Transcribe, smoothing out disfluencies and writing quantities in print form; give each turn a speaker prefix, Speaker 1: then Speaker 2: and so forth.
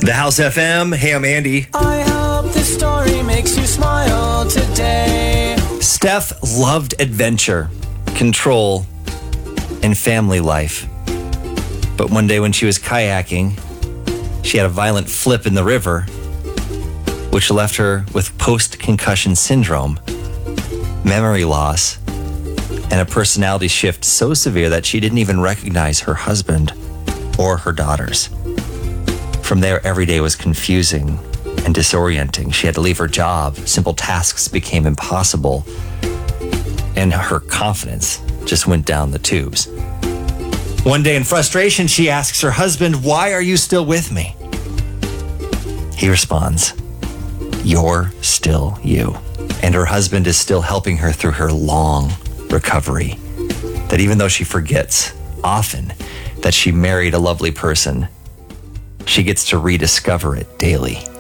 Speaker 1: The House FM. Hey, I'm Andy.
Speaker 2: I hope this story makes you smile today.
Speaker 1: Steph loved adventure, control, and family life. But one day when she was kayaking, she had a violent flip in the river, which left her with post-concussion syndrome, memory loss, and a personality shift so severe that she didn't even recognize her husband or her daughters. From there, every day was confusing and disorienting. She had to leave her job. Simple tasks became impossible, and her confidence just went down the tubes. One day in frustration, she asks her husband, "Why are you still with me?" He responds, "You're still you." And her husband is still helping her through her long recovery. That even though she forgets often that she married a lovely person, she gets to rediscover it daily.